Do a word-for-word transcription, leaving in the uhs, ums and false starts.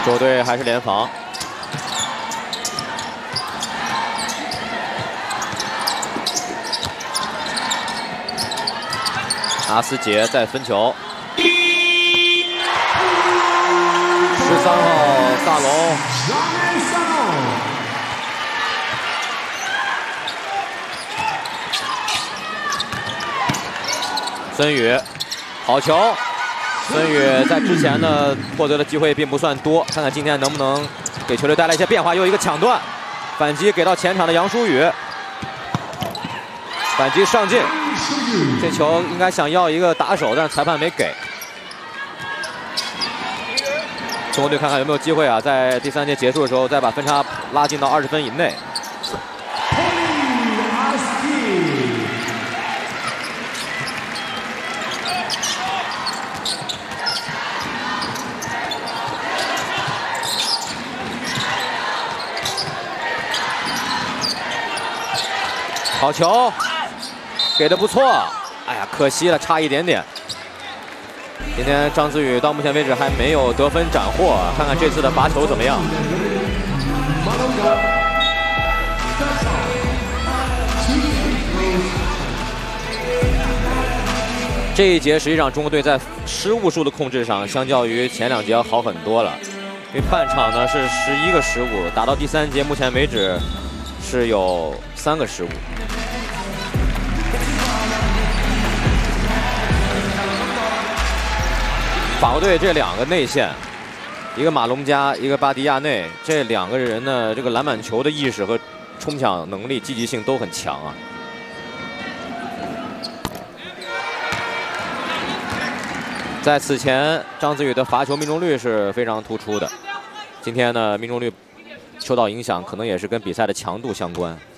中国队还是联防。阿斯杰再分球。 十三号萨隆，孙宇，好球！孙宇在之前呢获得的机会并不算多，看看今天能不能给球队带来一些变化。又一个抢断，反击给到前场的杨舒宇，反击上进，这球应该想要一个打手，但是裁判没给。 中国队看看有没有机会啊，在第三节结束的时候再把分差拉近到二十分以内。好球，给的不错。哎呀，可惜了，差一点点。 今天张子宇到目前为止还没有得分斩获，看看这次的罚球怎么样。这一节实际上中国队在失误数的控制上，相较于前两节要好很多了。因为半场呢是十一个失误，打到第三节目前为止是有三个失误。 法国队这两个内线，一个马龙加，一个巴迪亚内，这两个人呢，这个篮板球的意识和冲抢能力、积极性都很强啊。在此前，张子宇的罚球命中率是非常突出的。今天呢，命中率受到影响，可能也是跟比赛的强度相关。